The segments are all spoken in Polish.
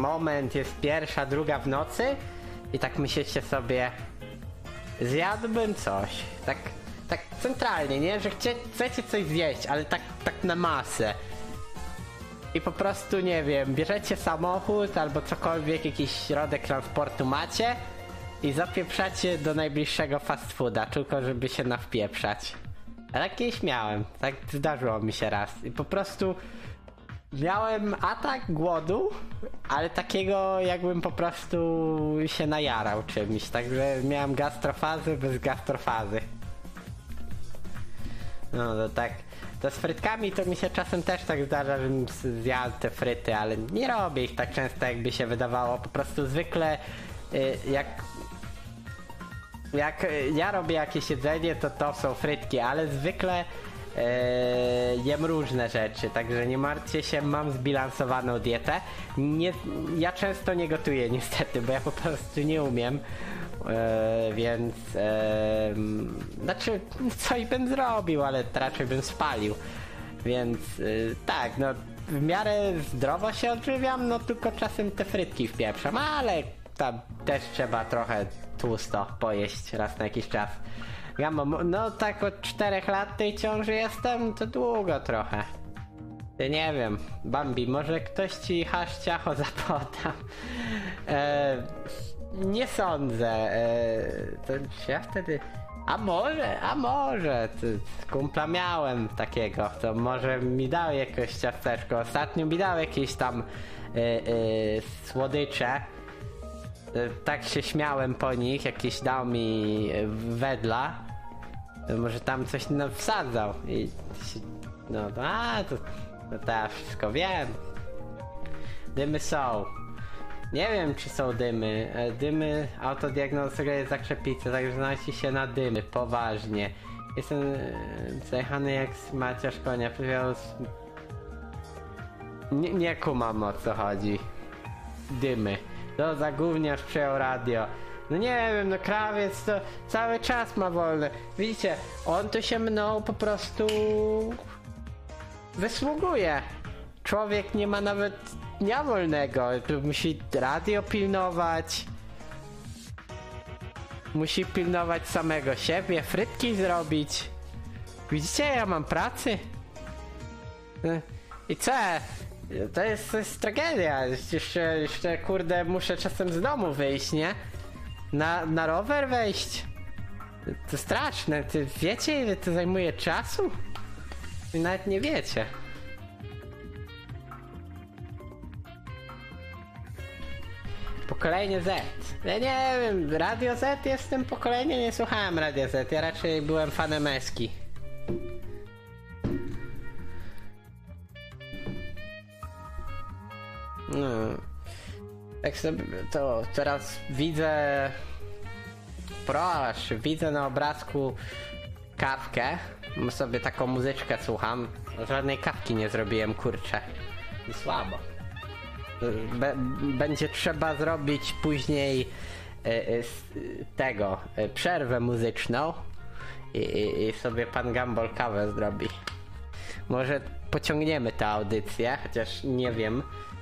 moment, jest 1, 2 w nocy i tak myślicie sobie, zjadłbym coś, tak centralnie, nie? Że chcecie coś zjeść, ale tak na masę. I po prostu, nie wiem, bierzecie samochód albo cokolwiek, jakiś środek transportu macie i zapieprzacie do najbliższego fast fooda, tylko żeby się nawpieprzać. A tak kiedyś miałem, tak zdarzyło mi się raz i po prostu miałem atak głodu, ale takiego jakbym po prostu się najarał czymś, także miałem gastrofazę bez gastrofazy. No to tak, to z frytkami to mi się czasem też tak zdarza, żebym zjadł te fryty, ale nie robię ich tak często jakby się wydawało, po prostu zwykle jak ja robię jakieś jedzenie, to są frytki, ale zwykle jem różne rzeczy, także nie martwcie się, mam zbilansowaną dietę. Ja często nie gotuję niestety, bo ja po prostu nie umiem, więc znaczy coś bym zrobił, ale raczej bym spalił, więc tak, no w miarę zdrowo się odżywiam, no tylko czasem te frytki wpieprzam, ale tam też trzeba trochę tłusto pojeść raz na jakiś czas. Ja mam, no tak od 4 lat tej ciąży jestem, to długo trochę. Nie wiem, Bambi, może ktoś ci ciacho zapodał? Nie sądzę. To ja wtedy... A może, kumpla miałem takiego, to może mi dał jakieś ciasteczko. Ostatnio mi dał jakieś tam słodycze. Tak się śmiałem po nich, jakieś dał mi wedla. Może tam coś wsadzał i no to ja wszystko wiem. Dymy są. Nie wiem, czy są dymy. Dymy autodiagnozuję zakrzepice, także zanosi się na dymy, poważnie. Jestem zajechany jak smaciarz konia. Nie kumam, o co chodzi. Dymy. To za gówniarz przejął radio. No nie wiem, no krawiec to cały czas ma wolne. Widzicie, on to się mną po prostu wysługuje. Człowiek nie ma nawet dnia wolnego. Musi radio pilnować. Musi pilnować samego siebie, frytki zrobić. Widzicie, ja mam pracy. I co? To jest tragedia. Jeszcze kurde, muszę czasem z domu wyjść, nie? Na rower wejść. To straszne. Ty wiecie, ile to zajmuje czasu? I nawet nie wiecie. Pokolenie Z. Ja nie wiem, Radio Z jestem pokolenie, nie słuchałem Radio Z. Ja raczej byłem fanem Eski. No. Jak sobie to teraz widzę widzę na obrazku kawkę, sobie taką muzyczkę słucham, żadnej kawki nie zrobiłem, kurczę, słabo. Będzie trzeba zrobić później przerwę muzyczną i sobie pan Gumball kawę zrobi. Może pociągniemy tę audycję, chociaż nie wiem.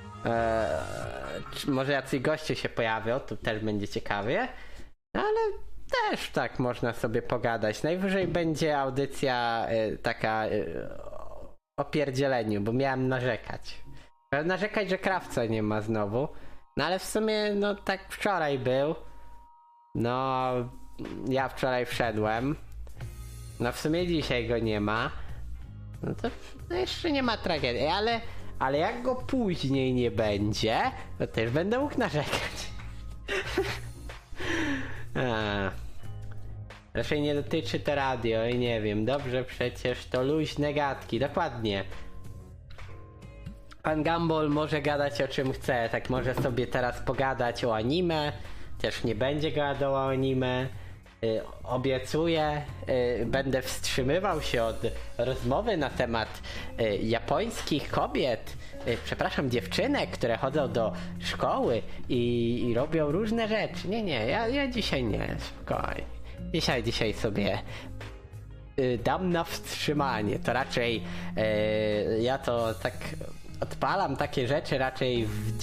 Może jacyś goście się pojawią, to też będzie ciekawie, ale też tak można sobie pogadać. Najwyżej będzie audycja taka o pierdzieleniu, bo miałem narzekać, że krawca nie ma znowu, no ale w sumie no tak wczoraj był, no ja wczoraj wszedłem, no w sumie dzisiaj go nie ma, no to no jeszcze nie ma tragedii, ale jak go później nie będzie, to też będę mógł narzekać. Raczej nie dotyczy to radio i nie wiem, dobrze, przecież to luźne gadki, dokładnie. Pan Gumball może gadać o czym chce, tak może sobie teraz pogadać o anime, też nie będzie gadał o anime. Obiecuję, będę wstrzymywał się od rozmowy na temat japońskich kobiet, dziewczynek, które chodzą do szkoły i robią różne rzeczy. Nie, ja dzisiaj nie, spokojnie. Dzisiaj sobie dam na wstrzymanie. To raczej ja to tak odpalam takie rzeczy raczej w